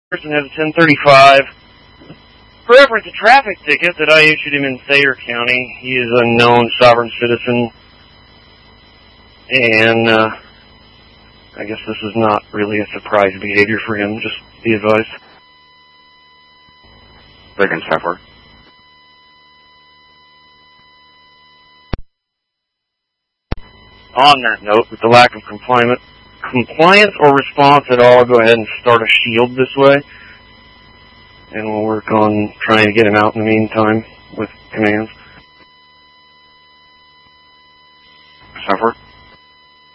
person has a 1035 for reference a traffic ticket that I issued him in Thayer County. He is a known sovereign citizen, and I guess this is not really a surprise behavior for him, just be advised. Second, Stafford. On that note, with the lack of compliance or response at all, I'll go ahead and start a shield this way. And we'll work on trying to get him out in the meantime with commands. Stafford.